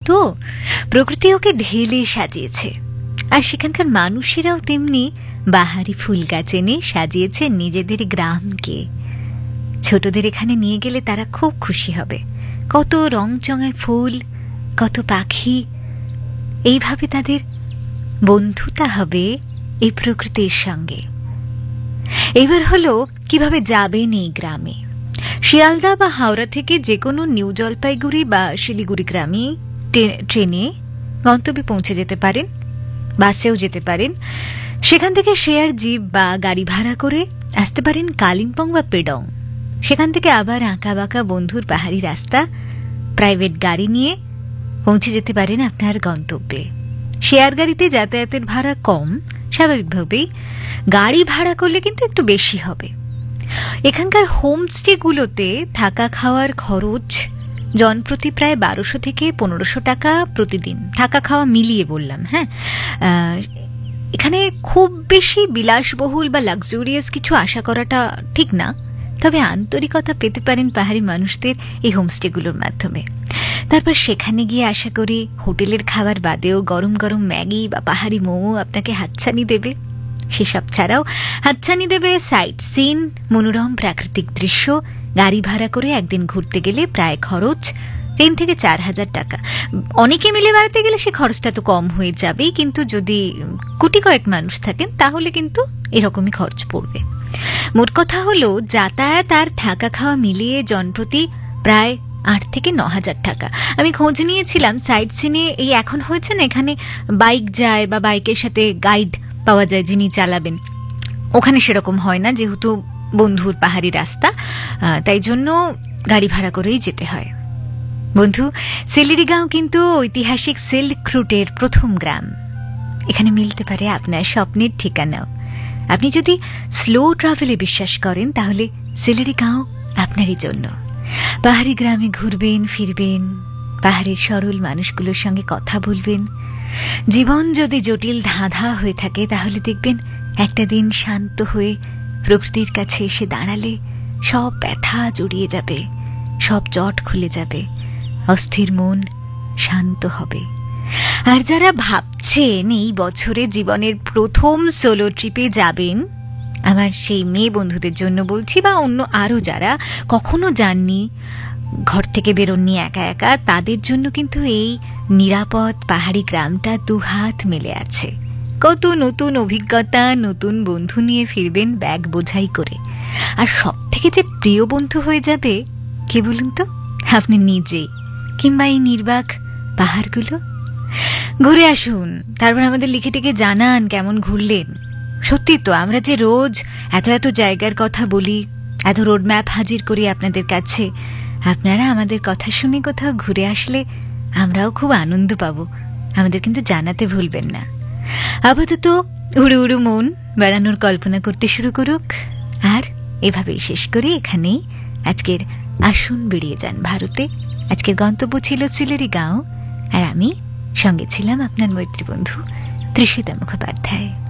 তো প্রকৃতি ওকে ঢেলে সাজিয়েছে, আর সেখানকার মানুষেরাও তেমনি বাহারি ফুল গাছ এনে সাজিয়েছে নিজেদের গ্রামকে। ছোটদের এখানে নিয়ে গেলে তারা খুব খুশি হবে। কত রংচঙায় ফুল, কত পাখি, এইভাবে তাদের বন্ধুতা হবে এই প্রকৃতির সঙ্গে। এবার হলো কিভাবে যাবেন এই গ্রামে। শিয়ালদা বা হাওড়া থেকে যে কোনো নিউ জলপাইগুড়ি বা শিলিগুড়ি গ্রামে ট্রেনে গন্তব্যে পৌঁছে যেতে পারেন, বাসেও যেতে পারেন। সেখান থেকে শেয়ার জিপ বা গাড়ি ভাড়া করে আসতে পারেন কালিম্পং বা পেডং। সেখান থেকে আবার আঁকা বাঁকা বন্ধুর পাহাড়ি রাস্তা প্রাইভেট গাড়ি নিয়ে পৌঁছে যেতে পারেন আপনার গন্তব্যে। শেয়ার গাড়িতে যাতায়াতের ভাড়া কম, স্বাভাবিকভাবেই। গাড়ি ভাড়া করলে কিন্তু একটু বেশি হবে। এখানকার হোমস্টেগুলোতে থাকা খাওয়ার খরচ জনপ্রতি প্রায় 1200 থেকে 1500 টাকা প্রতিদিন, থাকা খাওয়া মিলিয়ে বললাম। হ্যাঁ, এখানে খুব বেশি বিলাসবহুল বা লাক্সুরিয়াস কিছু আশা করাটা ঠিক না, তবে আন্তরিকতা পেতে পারেন পাহাড়ি মানুষদের এই হোমস্টেগুলোর মাধ্যমে। তারপর সেখানে গিয়ে আশা করি হোটেলের খাবার বাদেও গরম গরম ম্যাগি বা পাহাড়ি মোমো আপনাকে হাতছানি দেবে। সেসব ছাড়াও হাতছানি দেবে সাইট সিন, মনোরম প্রাকৃতিক দৃশ্য। গাড়ি ভাড়া করে একদিন ঘুরতে গেলে প্রায় খরচ 3 থেকে 4000 টাকা। অনেকে মিলে বেড়াতে গেলে সে খরচটা তো কম হয়ে যাবেই, কিন্তু যদি কোটি কয়েক মানুষ থাকেন তাহলে কিন্তু এরকমই খরচ পড়বে। মোট কথা হলো যাতায়াত আর থাকা খাওয়া মিলিয়ে জনপ্রতি প্রায় 8 থেকে 9000 টাকা। আমি খোঁজ নিয়েছিলাম সাইট সিনে, এই এখন হয়েছে না এখানে বাইক যায় বা বাইকের সাথে গাইড পাওয়া যায় যিনি চালাবেন। ওখানে সেরকম হয় না, যেহেতু বন্ধুর পাহাড়ি রাস্তা, তাই জন্য গাড়ি ভাড়া করেই যেতে হয়। বন্ধু, সিলেরিগাঁও কিন্তু ঐতিহাসিক সিল্ক রুটের প্রথম গ্রাম। এখানে মিলতে পারে আপনার স্বপ্নের ঠিকানাও। আপনি যদি স্লো ট্রাভেলে বিশ্বাস করেন তাহলে সিলেরিগাঁও আপনারই জন্য। পাহাড়ি গ্রামে ঘুরবেন ফিরবেন, পাহাড়ের সরল মানুষগুলোর সঙ্গে কথা বলবেন। জীবন যদি জটিল ধাঁধা হয়ে থাকে তাহলে দেখবেন একটা দিন শান্ত হয়ে প্রকৃতির কাছে এসে দাঁড়ালে সব ব্যথা জড়িয়ে যাবে, সব জট খুলে যাবে, অস্থির মন শান্ত হবে। আর যারা ভাবছেন এই বছরে জীবনের প্রথম সোলো ট্রিপে যাবেন, আমার সেই মেয়ে বন্ধুদের জন্য বলছি, বা অন্য আরও যারা কখনো যাননি, ঘর থেকে বেরোননি একা একা, তাদের জন্য কিন্তু এই নিরাপদ পাহাড়ি গ্রামটা দুহাত মেলে আছে। কত নতুন অভিজ্ঞতা, নতুন বন্ধু নিয়ে ফিরবেন ব্যাগ বোঝাই করে। আর সব থেকে যে প্রিয় বন্ধু হয়ে যাবে কে বলুন তো? আপনি নিজেই, কিংবা এই নির্বাক পাহাড়গুলো। ঘুরে আসুন, তারপর আমাদের লিখে টিকে জানান কেমন ঘুরলেন। সত্যি তো, আমরা যে রোজ এত এত জায়গার কথা বলি, এত রোড ম্যাপ হাজির করি আপনাদের কাছে, আপনারা আমাদের কথা শুনে কোথাও ঘুরে আসলে আমরাও খুব আনন্দ পাবো। আমাদের কিন্তু জানাতে ভুলবেন না। আপাতত উড়ু উড়ু মন বেড়ানোর কল্পনা করতে শুরু করুক। আর এভাবেই শেষ করে এখানেই আজকের আসুন বেরিয়ে যান ভারতে। আজকের গন্তব্য ছিল সিলেরিগাঁও, আর আমি সঙ্গে ছিলাম আপনার মৈত্রী বন্ধু তৃষিতা মুখোপাধ্যায়।